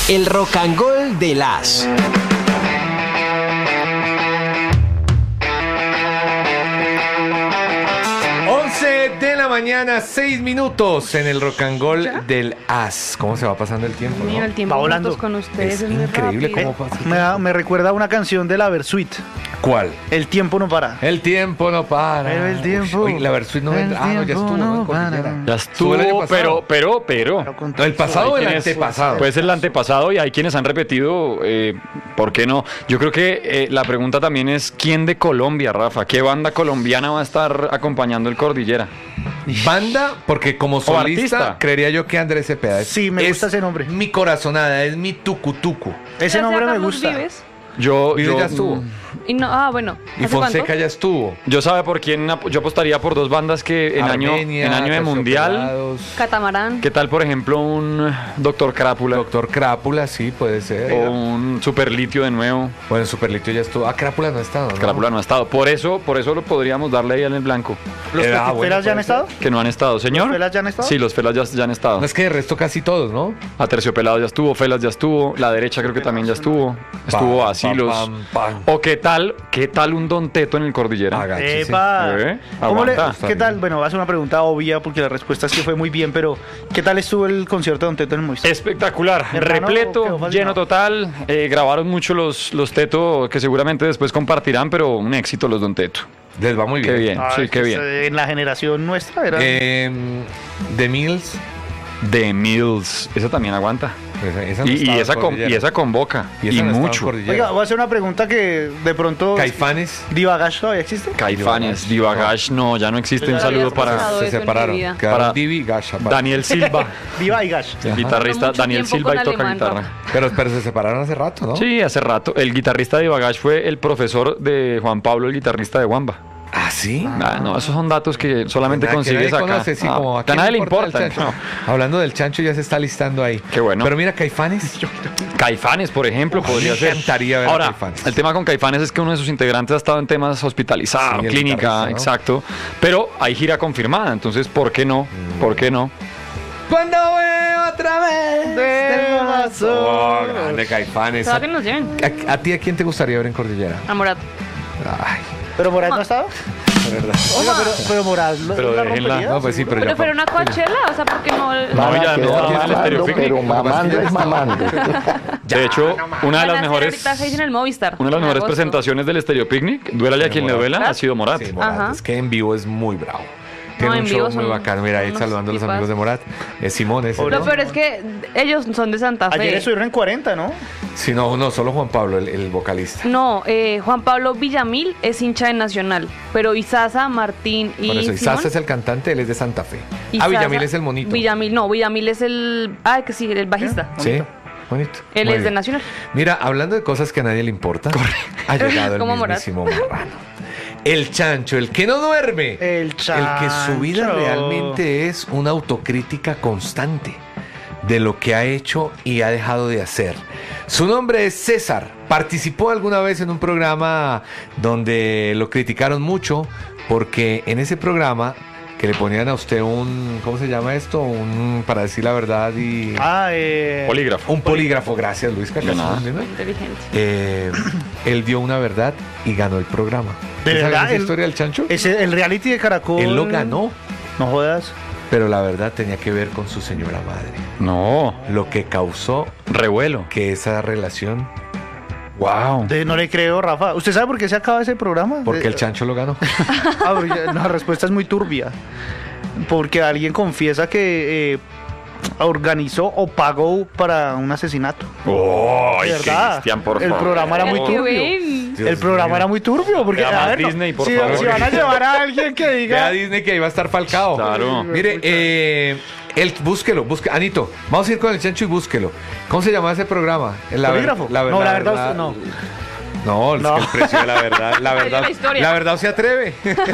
El Rock and Roll de las. De la mañana, 6 minutos en el Rock and Roll del As. ¿Cómo se va pasando el tiempo? Mira, el tiempo Va volando. juntos con ustedes Es muy increíble rápido. cómo pasa. Me recuerda a una canción de la Versuit. ¿Cuál? El tiempo no para. El tiempo no para. Pero el tiempo. Uy, la Versuit no vendrá. Ah, no, ya estuvo. ¿no? En Cordillera. Ya Estuvo el año estuvo, pasado. pero. Con No, el pasado o Hay el quienes- antepasado. Puede ser el antepasado y hay quienes han repetido, ¿por qué no? Yo creo que la pregunta también es, ¿quién de Colombia, Rafa? ¿Qué banda colombiana va a estar acompañando el Cordillera? Banda, porque como solista, artista. creería yo que Andrés Cepeda es. Sí, me es gusta ese nombre. Mi corazonada, es mi tucutucu. Ese ¿Ya nombre sea me Carlos gusta. Vives? Vives ya estuvo. Y no, bueno. Y ¿hace Fonseca cuánto? ya estuvo. Yo sabe por quién yo apostaría por dos bandas que en Armenia, año de mundial. Terciopelados. Catamarán. ¿Qué tal, por ejemplo, un Doctor Crápula Doctor Crápula, sí, puede ser. o un Superlitio de nuevo? Bueno, Superlitio ya estuvo. Ah, Crápula no ha estado, ¿no? Crápula no ha estado. Por eso lo podríamos darle ahí en el blanco. ¿Los bueno, Petiferas ya han puede estado? Que no han estado, señor. ¿Los Felas ya han estado? Sí, los Felas ya han estado. No es que de resto casi todos, ¿no? A Terciopelados ya estuvo, Felas ya estuvo, la derecha creo que también ya estuvo. Estuvo Pam, Asilos. pam, pam. O qué tal un Don Teto en el Cordillera. Agáchese. ¡Epa! ¿Cómo ¿Qué tal? Bueno, va a ser una pregunta obvia porque la respuesta es que fue muy bien, pero ¿qué tal estuvo el concierto de Don Teto en el Movistar? Espectacular, Hermano, quedó repleto, fascinado. lleno total. Grabaron mucho los Teto que seguramente después compartirán, pero un éxito los Don Teto. Les va muy bien. Qué bien, Ah, sí, es qué que bien. En la generación nuestra era... The Mills. The Mills, esa también aguanta. Esa no Y estaba en esa Cordillera. convoca. Y Y, esa no estaba en mucho. Cordillera. Oiga, voy a hacer una pregunta que de pronto... Caifanes. ¿Divagash todavía existe? Caifanes, Divagash, no, ya no existe. Un Ya saludo habías para pasado. Se eso en separaron. mi vida. Quedaron Para Divi y Gasha. Daniel Silva, Divagash. el guitarrista Mucho Daniel tiempo Silva y con toca alemán, guitarra. Pero se separaron hace rato, ¿no? Sí, hace rato. El guitarrista de Divagash fue el profesor de Juan Pablo, el guitarrista de Wamba. ¿Ah, sí? No, esos son datos que solamente Nada, que consigues nadie acá. conoce, sí, como, ¿a a quién nadie le el importa. Chancho? No. Hablando del Chancho, ya se está listando ahí. Qué bueno. Pero mira, Caifanes. Caifanes, por ejemplo, podría me ser. encantaría ver a Ahora, Caifanes. el tema con Caifanes es que uno de sus integrantes ha estado en temas hospitalizados, Sí, el clínica, guitarrista, ¿no? exacto. Pero hay gira confirmada, entonces, ¿por qué no? ¿Por qué no? Cuando veo otra vez del vaso. Oh, grande Caifanes. Ojalá que nos lleven. ¿A ti a quién te gustaría ver en Cordillera? A Morat. Ay, ¿Pero Morat no ha estado? de verdad. Oiga, pero Morat... Pero ¿la déjenla. rompería? No, pues sí, pero Pero ya. fuera una Coachella, o sea, porque no. No, ya que no, está tiene el mamando, Estéreo Picnic. pero mamando es mamando. De hecho, una de las mejores, Ahorita 6 en el Movistar. una de las en mejores agosto. presentaciones del Estéreo Picnic, duélale a quien le duela, ha sido Morat. Sí, Morat. Ajá. Es que en vivo es muy bravo. No, Tiene en un vivo show muy son bacano. Mira, ahí unos saludando a los tipas. amigos de Morat. Simón ese. Lo peor es que ellos son de Santa Fe. Ayer estuvieron en 40, ¿no? Sí, no, solo Juan Pablo, el vocalista. No, Juan Pablo Villamil es hincha de Nacional, pero Isaza, Martín y Por eso, Simón. Isaza es el cantante, él es de Santa Fe. Isaza- Villamil es el monito. Villamil es el... Ah, que sí, el bajista. Sí, bonito. Él Muy es de bien. Nacional. Mira, hablando de cosas que a nadie le importa, ha llegado el Como Morat. mismísimo Marrano. El Chancho, el que no duerme. El El que su vida Chancho. realmente es una autocrítica constante de lo que ha hecho y ha dejado de hacer. Su nombre es César. Participó alguna vez en un programa donde lo criticaron mucho porque en ese programa que le ponían a usted un, ¿cómo se llama esto? Para decir la verdad y... Polígrafo. Un polígrafo, gracias Luis De nada. Inteligente. Él dio una verdad y ganó el programa. ¿De ¿Sabes verdad? esa historia del Chancho? El reality de Caracol... Él lo ganó, No jodas. pero la verdad tenía que ver con su señora madre. No, Lo que causó revuelo. que esa relación, Wow. No le creo, Rafa. ¿Usted sabe por qué se acaba ese programa? porque el Chancho lo ganó. Ah, pero la respuesta es muy turbia. Porque alguien confiesa que organizó o pagó para un asesinato. ¡Ay, De verdad. Cristian, por El favor! programa era muy Qué turbio. bien. Dios El programa mío. era muy turbio. Porque, Vea más a ver, no, Disney, por si, favor. si van a llevar a alguien que Ve a diga... Disney que ahí va a estar Falcao. Claro. Mire, búsquelo. Anito, vamos a ir con el Chancho y búsquelo. ¿Cómo se llamaba ese programa? ¿Polígrafo? No, la verdad, no. No, No. es que el precio de la verdad. La historia. La verdad se atreve.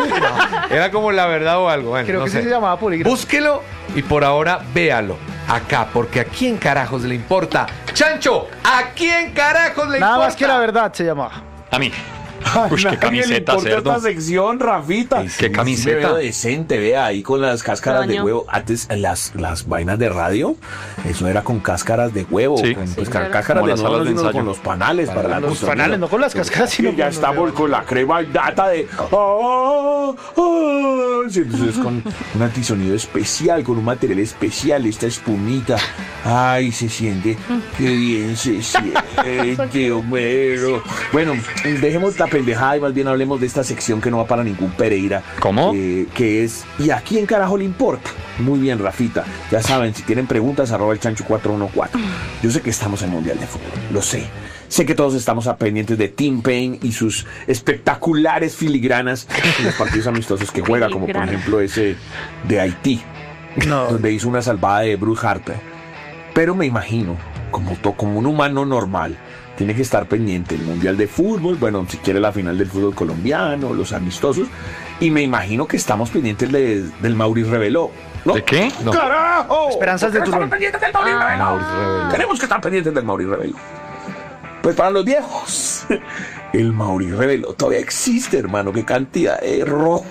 Era como la verdad o algo. Bueno, Creo no que sé. sí se llamaba polígrafo. Búsquelo y por ahora véalo acá, porque ¿a quién carajos le importa? Chancho, ¿a quién carajos le Nada importa? más que la verdad se llamaba. A mí. Uy, qué camiseta, cerdo. esta sección, Rafita. Qué camiseta. Me veo decente, vea, ahí con las cáscaras de Daño. huevo. Antes, las vainas de radio, eso era con cáscaras de huevo. Sí. Con, Sí, pues, claro. cáscaras Como de las salas huevo, de sino ensayo. con los panales para la Los construcción. panales, no con las cáscaras, sino Que ya con- estamos con la crema data de... Sí, entonces con un antisonido especial, con un material especial, esta espumita. Ay, se siente, qué bien se siente, Homero. Bueno, dejemos la pendejada y más bien hablemos de esta sección que no va para ningún Pereira. ¿Cómo? Que es, ¿y a quién carajo le importa? Muy bien, Rafita. Ya saben, si tienen preguntas, @el chancho 414. Yo sé que estamos en Mundial de Fútbol, lo sé. Sé que todos estamos pendientes de Tim Payne y sus espectaculares filigranas en los partidos amistosos que juega, como por Filigranas. ejemplo ese de Haití, No. donde hizo una salvada de Bruce Harper. Pero me imagino, como un humano normal, tiene que estar pendiente el Mundial de Fútbol, bueno, si quiere la final del fútbol colombiano, los amistosos, y me imagino que estamos pendientes del Maurice Reveló. ¿No? ¿De qué? No. ¡Carajo! Esperanzas de ¿Por qué Tulón. estamos pendientes del Maurice Reveló? Maurice Reveló. Tenemos que estar pendientes del Maurice Reveló. Pues para los viejos, el Maurice Reveló todavía existe, hermano. Qué cantidad de error.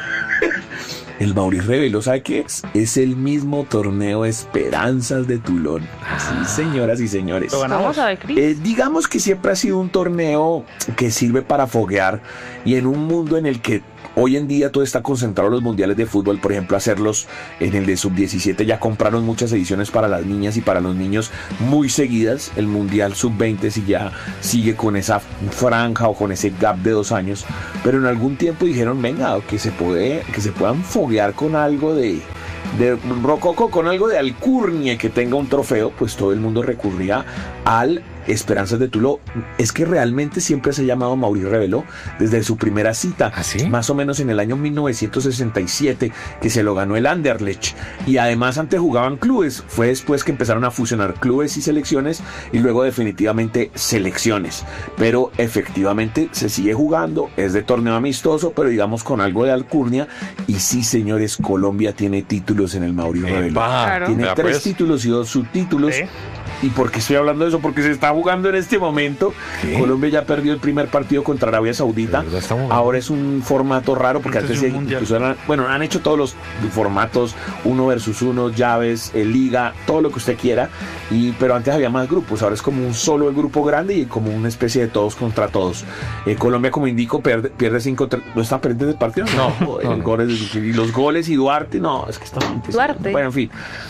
El Maurice Reveló, ¿sabe qué es? Es el mismo torneo Esperanzas de Tulón. Sí, señoras y señores. Lo ganamos. Vamos a ver, Cris. Digamos que siempre ha sido un torneo que sirve para foguear, y en un mundo en el que hoy en día todo está concentrado en los mundiales de fútbol, por ejemplo, hacerlos en el de sub-17, ya compraron muchas ediciones para las niñas y para los niños muy seguidas. El mundial sub-20 si ya sigue con esa franja o con ese gap de 2 años, pero en algún tiempo dijeron, venga, que se puedan foguear con algo de rococo, con algo de alcurnia que tenga un trofeo. Pues todo el mundo recurría al Esperanzas de Tulón. Es que realmente siempre se ha llamado Maurice Reveló desde su primera cita, ¿Ah, sí? más o menos en el año 1967, que se lo ganó el Anderlecht, y además antes jugaban clubes. Fue después que empezaron a fusionar clubes y selecciones, y luego definitivamente selecciones, pero efectivamente se sigue jugando, es de torneo amistoso, pero digamos con algo de alcurnia. Y sí, señores, Colombia tiene títulos en el Maurice Reveló. Claro. Tiene Vea, 3 pues. títulos y 2 subtítulos. Sí. ¿Y por qué estoy hablando de eso? Porque se está jugando en este momento. ¿Qué? Colombia ya perdió el primer partido contra Arabia Saudita. ¿De verdad estamos jugando? Ahora es un formato raro, porque Antes antes de un mundial. incluso han hecho todos los formatos, 1 versus 1, llaves, liga, todo lo que usted quiera. Pero antes había más grupos, ahora es como un solo el grupo grande y como una especie de todos contra todos. Colombia, como indico, pierde 5-3. ¿No está perdiendo el partido? No, El no, no. gol y los goles y Duarte, no, es que está... Duarte. Bueno, en fin.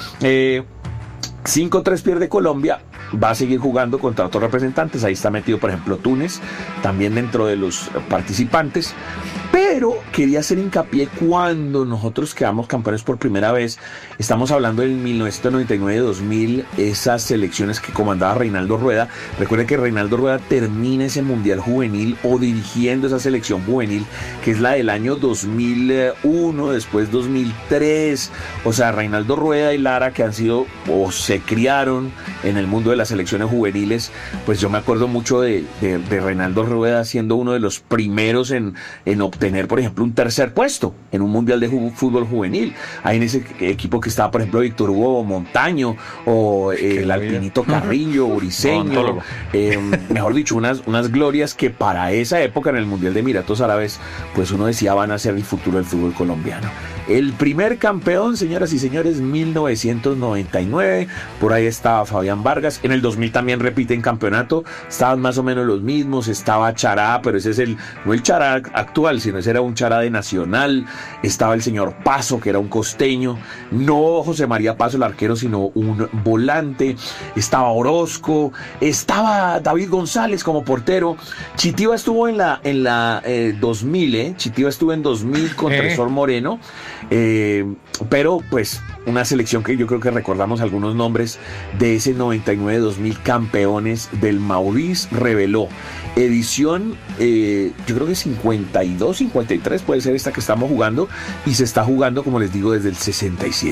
5-3 pierde Colombia. Va a seguir jugando contra otros representantes. Ahí está metido, por ejemplo, Túnez, también dentro de los participantes. Pero quería hacer hincapié cuando nosotros quedamos campeones por primera vez. Estamos hablando del 1999-2000, esas selecciones que comandaba Reinaldo Rueda. Recuerden que Reinaldo Rueda termina ese mundial juvenil o dirigiendo esa selección juvenil, que es la del año 2001, después 2003. O sea, Reinaldo Rueda y Lara, que han sido o se criaron en el mundo de las selecciones juveniles. Pues yo me acuerdo mucho de Reinaldo Rueda siendo uno de los primeros en obtener, por ejemplo, un 3er puesto en un mundial de fútbol juvenil. Ahí en ese equipo que estaba, por ejemplo, Víctor Hugo Montaño o el Alpinito Carrillo, Briseño, Odontólogo. mejor dicho, unas glorias que para esa época en el mundial de Emiratos Árabes, pues uno decía, van a ser el futuro del fútbol colombiano. El primer campeón, señoras y señores, 1999, por ahí estaba Fabián Vargas. En el 2000 también repiten campeonato, estaban más o menos los mismos. Estaba Chará, pero ese es no el Chará actual, sino ese era un Chará de Nacional. Estaba el señor Paso, que era un costeño, no José María Paso el arquero, sino un volante. Estaba Orozco, estaba David González como portero. Chitiva estuvo en la 2000, Chitiva estuvo en 2000 con Tresor Moreno. Pero pues una selección que yo creo que recordamos algunos nombres de ese 99-2000 campeones del Maurice Reveló. Edición, yo creo que 52, 53 puede ser esta que estamos jugando, y se está jugando, como les digo, desde el 67.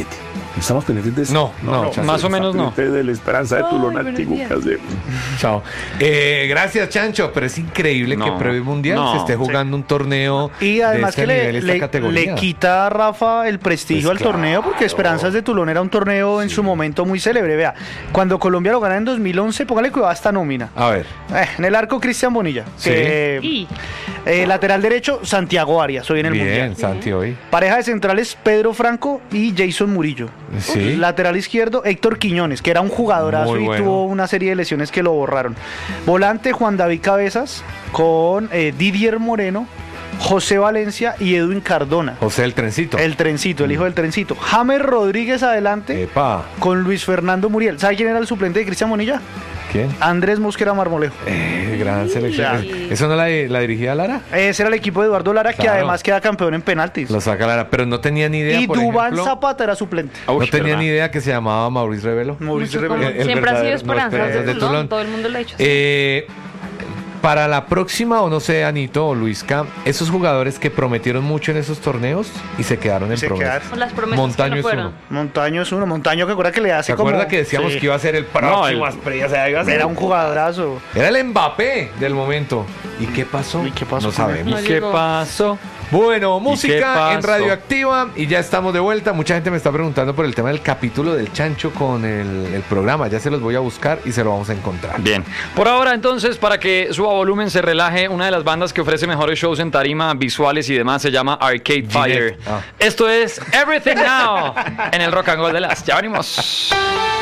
Estamos pendientes de eso. No, Chancho. Más o menos no. De la esperanza de Tulón Ay, antiguo. buenos ¿Qué días. hacemos? Chao. Gracias, Chancho, pero es increíble que No, previo mundial no. se esté jugando un torneo Y además de que este nivel, esta le categoría. quita a Rafa el prestigio Pues al torneo, porque Esperanzas de Tulón era un torneo en su momento muy célebre. Vea, cuando Colombia lo gana en 2011, póngale cuidado a esta nómina. A ver. En el arco, Cristian Bonilla. Sí. Y Lateral derecho, Santiago Arias, hoy en el Bien, Mundial. Santi, hoy. Pareja de centrales, Pedro Franco y Jason Murillo. Sí. Lateral izquierdo, Héctor Quiñones, que era un jugadorazo Muy y bueno. tuvo una serie de lesiones que lo borraron. Volante, Juan David Cabezas, con Didier Moreno, José Valencia y Edwin Cardona. José el Trencito. El trencito, el hijo del trencito. James Rodríguez adelante, Epa. con Luis Fernando Muriel. ¿Sabe quién era el suplente de Cristian Bonilla? ¿Quién? Andrés Mosquera Marmolejo. Gran selección. Ya. ¿Eso no la dirigía Lara? Ese era el equipo de Eduardo Lara, que Claro. además queda campeón en penaltis. Lo saca Lara, pero no tenía ni idea, Y por Duván ejemplo, Zapata era suplente. no Uy, tenía ¿verdad? ni idea que se llamaba Mauricio Revelo. Mauricio mucho Rivera. como- siempre ha sido verdadero- Esperanzas de Tulón. Todo el mundo lo ha dicho así. Para la próxima, o no sé, Anito o Luisca, esos jugadores que prometieron mucho en esos torneos y se quedaron en Se promesas. quedaron. Con las promesas Montaño que es no fueron. uno. Montaño es uno. Montaño que acuerda que le hace ¿Se como... acuerda que decíamos Sí. que iba a ser el próximo el- Asprey? O sea, iba a ser Era un jugadorazo. Era el Mbappé del momento. ¿Y qué pasó? ¿Y qué pasó No con él? sabemos. No ¿Qué llegó. pasó? Bueno, qué música en pasó? Radioactiva y ya estamos de vuelta. Mucha gente me está preguntando por el tema del capítulo del Chancho con el programa. Ya se los voy a buscar y se lo vamos a encontrar. Bien. Por ahora, entonces, para que suba volumen, se relaje, una de las bandas que ofrece mejores shows en tarima, visuales y demás, se llama Arcade Fire. Ah. Esto es Everything Now en el Rock and Roll de las. Ya venimos.